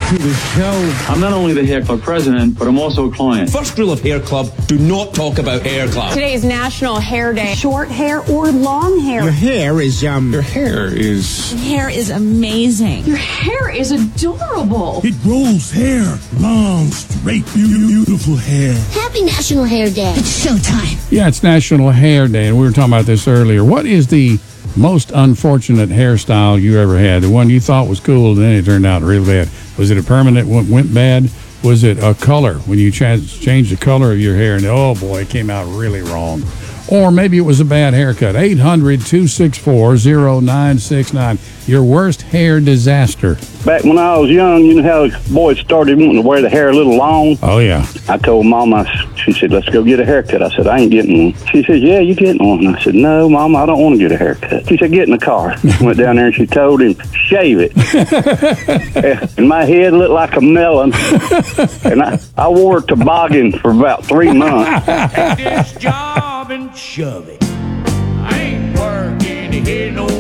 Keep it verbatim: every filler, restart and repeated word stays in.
to the show. I'm not only the Hair Club president, but I'm also a client. First rule of Hair Club, do not talk about Hair Club. Today is National Hair Day. Short hair or long hair. Your hair is, um... Your hair is... Your hair is amazing. Your hair is adorable. It grows hair. Long, straight, beautiful hair. Happy National Hair Day. It's showtime. Yeah, it's National Hair Day, and we were talking about this earlier. What is the most unfortunate hairstyle you ever had? The one you thought was cool, and then it turned out really bad. Was it a permanent one went bad? Was it a color when you ch- changed the color of your hair, and oh boy, it came out really wrong? Or maybe it was a bad haircut. eight hundred, two six four, zero nine six nine. Your worst hair disaster. Back when I was young, you know how boys started wanting to wear the hair a little long? Oh, yeah. I told Mama, she said, let's go get a haircut. I said, I ain't getting one. She said, yeah, you getting one. I said, no, Mama, I don't want to get a haircut. She said, get in the car. Went down there and she told him, shave it. And my head looked like a melon. And I, I wore a toboggan for about three months. Take this job and shove it. I ain't working here no